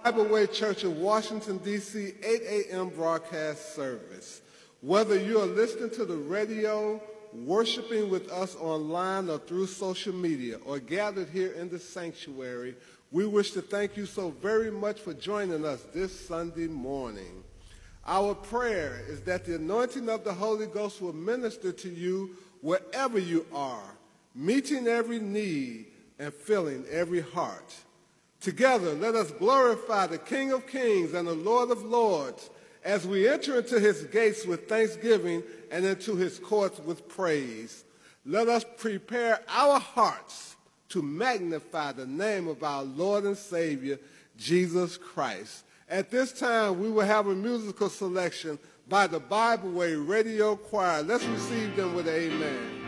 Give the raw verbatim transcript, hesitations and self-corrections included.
Bible Way Church of Washington, D C eight a m broadcast service. Whether you are listening to the radio, worshiping with us online or through social media, or gathered here in the sanctuary, we wish to thank you so very much for joining us this Sunday morning. Our prayer is that the anointing of the Holy Ghost will minister to you wherever you are, meeting every need and filling every heart. Together, let us glorify the King of Kings and the Lord of Lords as we enter into his gates with thanksgiving and into his courts with praise. Let us prepare our hearts to magnify the name of our Lord and Savior, Jesus Christ. At this time, we will have a musical selection by the Bible Way Radio Choir. Let's receive them with an amen.